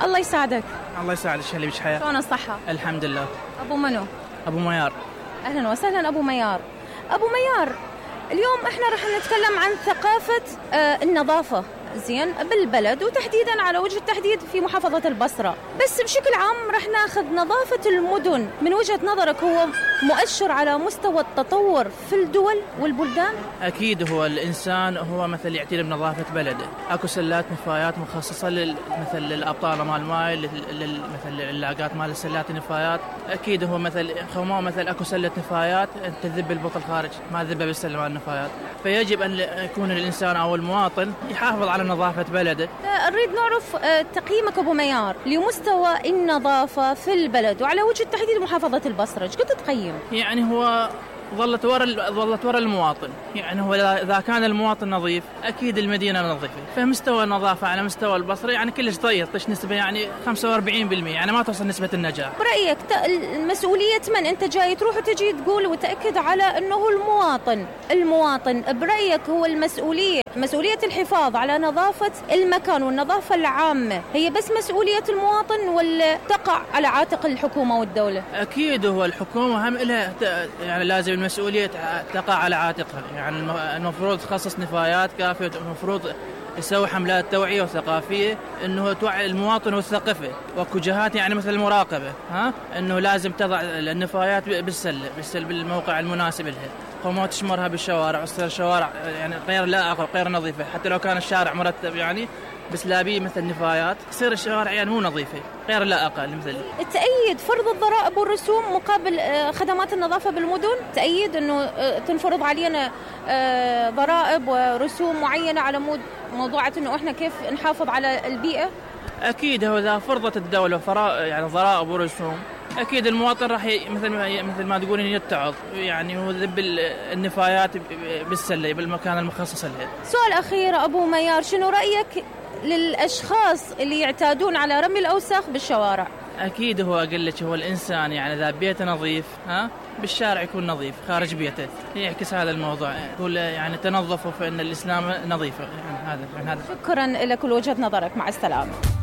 الله يساعدك. الله يساعدك. شو اللي بيش حياة؟ شلون الصحة؟ الحمد لله. أبو منو؟ أبو ميار. أهلا وسهلا أبو ميار. أبو ميار، اليوم احنا رح نتكلم عن ثقافة النظافة زين بالبلد، وتحديدا على وجه التحديد في محافظة البصرة. بس بشكل عام رح ناخذ نظافة المدن. من وجهة نظرك هو مؤشر على مستوى التطور في الدول والبلدان؟ أكيد. هو الإنسان هو مثل يعتني بنظافة بلده. أكو سلات نفايات مخصصة مثل للأبطال مال الماي، مثل اللاقات مال السلات النفايات. أكيد هو مثل خمام، مثل أكو سلة نفايات تذب البطل خارج، ما تذب بالسلة مال النفايات. فيجب أن يكون الإنسان أو المواطن يحافظ على نظافة بلده. نريد نعرف تقييمك أبو ميار لمستوى النظافة في البلد وعلى وجه التحديد محافظة البصرة. ايش كنت تقيم؟ يعني هو ظلت ورا المواطن. يعني هو إذا كان المواطن نظيف أكيد المدينة نظيفة. فمستوى النظافة على مستوى البصرة يعني كلش طيب، نسبة يعني 45%، يعني ما توصل نسبة النجاح. برأيك المسؤولية من أنت جاي تروح وتجي تقول وتأكد على أنه المواطن برأيك هو مسؤولية الحفاظ على نظافة المكان والنظافة العامة هي بس مسؤولية المواطن ولا تقع على عاتق الحكومة والدولة؟ أكيد هو الحكومة هم لها يعني لازم المسؤولية تقع على عاتقها. يعني المفروض تخصص نفايات كافية، المفروض يسوي حملات توعية وثقافية انه توعي المواطن والثقافة. واكو جهات يعني مثل المراقبة انه لازم تضع النفايات بالموقع المناسب لها، وما تشمرها بالشوارع وتصير الشوارع يعني غير لائقة وغير نظيفة. حتى لو كان الشارع مرتب يعني بس لابيه مثل نفايات تصير الشوارع يعني مو نظيفة غير لائقة. مثل تأيد فرض الضرائب والرسوم مقابل خدمات النظافة بالمدن؟ تأيد أنه تنفرض علينا ضرائب ورسوم معينة على موضوعة أنه إحنا كيف نحافظ على البيئة؟ أكيد. هو إذا فرضت الدولة يعني ضرائب ورسوم أكيد المواطن راح مثل ما تقولين يتعظ، يعني هو ذب النفايات بالسلة بالمكان المخصص لها. سؤال أخير أبو ميار، شنو رأيك للأشخاص اللي يعتادون على رمي الأوساخ بالشوارع؟ أكيد هو أقول لك هو الإنسان يعني إذا بيته نظيف بالشارع يكون نظيف خارج بيته. يعكس هذا الموضوع، يقول يعني تنظفوا فإن الإسلام نظيف. يعني هذا شكرا لك ولوجهة نظرك. مع السلامة.